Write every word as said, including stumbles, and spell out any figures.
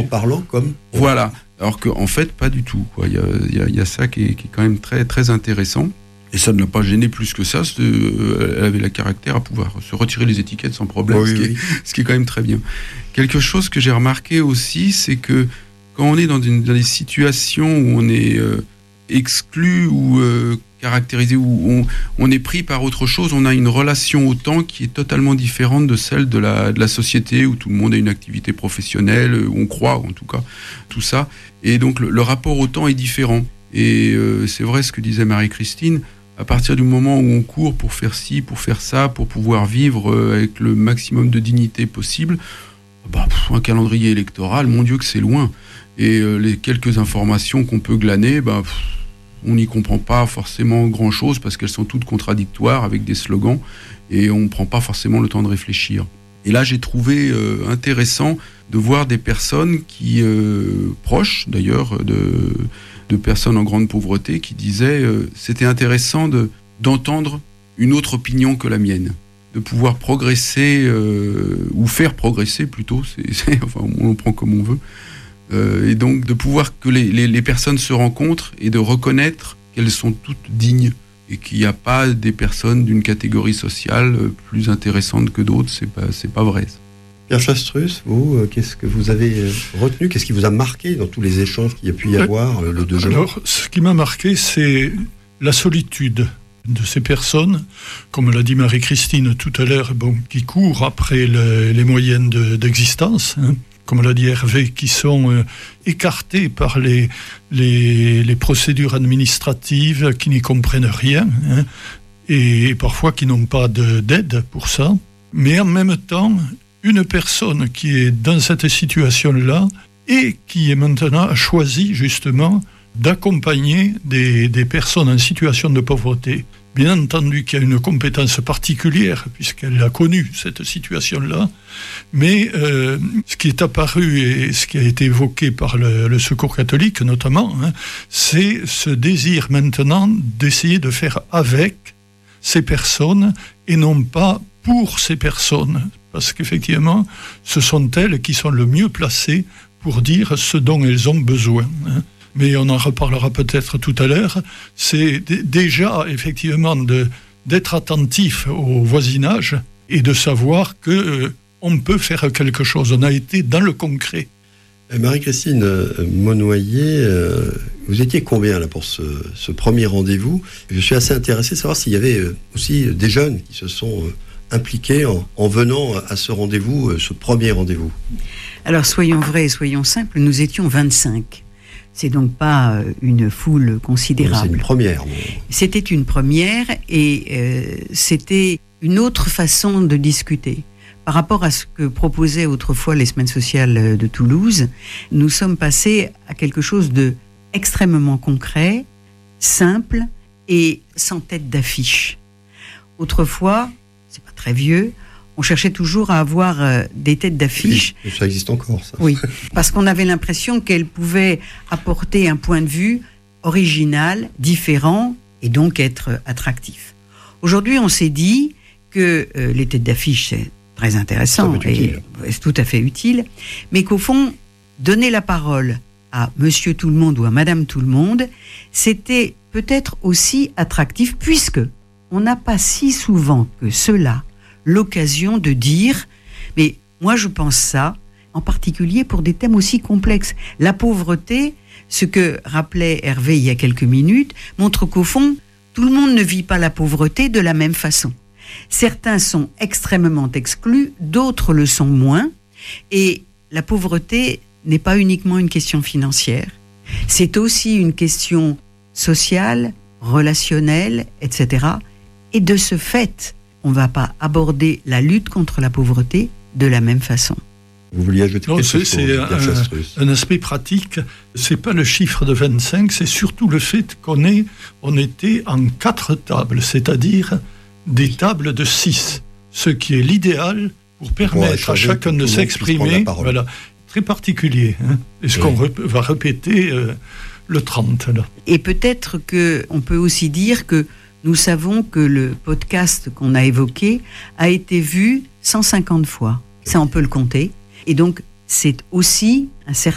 parlant comme... Voilà, alors qu'en fait, pas du tout, quoi. Il y a, il y a, il y a ça qui est, qui est quand même très, très intéressant. Et ça ne l'a pas gêné plus que ça. C'est, euh, elle avait le caractère à pouvoir se retirer les étiquettes sans problème, oui, ce, qui oui. est, ce qui est quand même très bien. Quelque chose que j'ai remarqué aussi, c'est que quand on est dans, une, dans des situations où on est euh, exclu ou euh, caractérisé, où on, on est pris par autre chose, on a une relation au temps qui est totalement différente de celle de la, de la société où tout le monde a une activité professionnelle, où on croit en tout cas, tout ça. Et donc le, le rapport au temps est différent. Et euh, c'est vrai ce que disait Marie-Christine, à partir du moment où on court pour faire ci, pour faire ça, pour pouvoir vivre euh, avec le maximum de dignité possible, bah, pff, un calendrier électoral, mon Dieu que c'est loin. Et euh, les quelques informations qu'on peut glaner, bah, pff, on n'y comprend pas forcément grand-chose parce qu'elles sont toutes contradictoires avec des slogans et on ne prend pas forcément le temps de réfléchir. Et là, j'ai trouvé euh, intéressant de voir des personnes qui, euh, proches d'ailleurs, de... de personnes en grande pauvreté qui disaient euh, c'était intéressant de, d'entendre une autre opinion que la mienne, de pouvoir progresser euh, ou faire progresser plutôt, c'est, c'est, enfin on le prend comme on veut, euh, et donc de pouvoir que les, les, les personnes se rencontrent et de reconnaître qu'elles sont toutes dignes et qu'il n'y a pas des personnes d'une catégorie sociale plus intéressantes que d'autres, c'est pas, c'est pas vrai. Pierre Chastrus, vous, euh, qu'est-ce que vous avez euh, retenu ? Qu'est-ce qui vous a marqué dans tous les échanges qu'il y a pu y avoir euh, le deux juin ? Alors, ce qui m'a marqué, c'est la solitude de ces personnes, comme l'a dit Marie-Christine tout à l'heure, bon, qui courent après le, les moyens de, d'existence, hein, comme l'a dit Hervé, qui sont euh, écartés par les, les, les procédures administratives, qui n'y comprennent rien, hein, et parfois qui n'ont pas de, d'aide pour ça. Mais en même temps, une personne qui est dans cette situation-là et qui est maintenant choisi justement d'accompagner des, des personnes en situation de pauvreté. Bien entendu qu'il y a une compétence particulière puisqu'elle a connu cette situation-là, mais euh, ce qui est apparu et ce qui a été évoqué par le, le Secours catholique notamment, hein, c'est ce désir maintenant d'essayer de faire avec ces personnes et non pas pour ces personnes. Parce qu'effectivement, ce sont elles qui sont le mieux placées pour dire ce dont elles ont besoin. Mais on en reparlera peut-être tout à l'heure. C'est d- déjà, effectivement, de, d'être attentif au voisinage et de savoir qu'on euh, peut faire quelque chose. On a été dans le concret. Marie-Christine euh, Monnoyer, euh, vous étiez combien là pour ce, ce premier rendez-vous ? Je suis assez intéressé de savoir s'il y avait euh, aussi des jeunes qui se sont... Euh, impliqués en, en venant à ce rendez-vous, euh, ce premier rendez-vous. Alors, soyons vrais et soyons simples, nous étions vingt-cinq. C'est donc pas une foule considérable. C'est une première. Mais... C'était une première et euh, c'était une autre façon de discuter. Par rapport à ce que proposaient autrefois les semaines sociales de Toulouse, nous sommes passés à quelque chose de extrêmement concret, simple et sans tête d'affiche. Autrefois, c'est pas très vieux, on cherchait toujours à avoir euh, des têtes d'affiche. Oui, ça existe encore, ça. Oui, parce qu'on avait l'impression qu'elles pouvaient apporter un point de vue original, différent, et donc être attractif. Aujourd'hui, on s'est dit que euh, les têtes d'affiche, c'est très intéressant et c'est tout à fait utile, mais qu'au fond, donner la parole à Monsieur Tout le Monde ou à Madame Tout le Monde, c'était peut-être aussi attractif, puisque on n'a pas si souvent que cela l'occasion de dire « mais moi je pense ça », en particulier pour des thèmes aussi complexes. La pauvreté, ce que rappelait Hervé il y a quelques minutes, montre qu'au fond, tout le monde ne vit pas la pauvreté de la même façon. Certains sont extrêmement exclus, d'autres le sont moins, et la pauvreté n'est pas uniquement une question financière, c'est aussi une question sociale, relationnelle, et cetera. Et de ce fait, on ne va pas aborder la lutte contre la pauvreté de la même façon. Vous vouliez ajouter non, quelque c'est, chose c'est un, un aspect pratique. C'est pas le chiffre de vingt-cinq, c'est surtout le fait qu'on est, on était en quatre tables, c'est-à-dire des tables de six, ce qui est l'idéal pour permettre à chacun de s'exprimer. Voilà, très particulier. Hein, et ce oui. qu'on rep- va répéter euh, le trente. Là. Et peut-être qu'on peut aussi dire que nous savons que le podcast qu'on a évoqué a été vu cent cinquante fois. Ça, on peut le compter. Et donc, c'est aussi un certain